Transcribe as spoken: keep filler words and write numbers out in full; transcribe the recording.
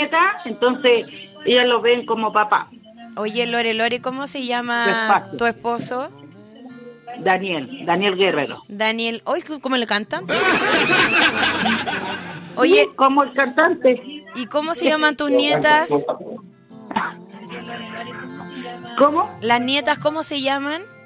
nietas, entonces ellas lo ven como papá. Oye, Lore, Lore, ¿cómo se llama Despacio. tu esposo? Daniel, Daniel Guerrero. Daniel, oye, ¿cómo le cantan? Oye, Sí, como el cantante. ¿y cómo se llaman tus nietas? ¿Cómo? ¿Las nietas cómo se llaman?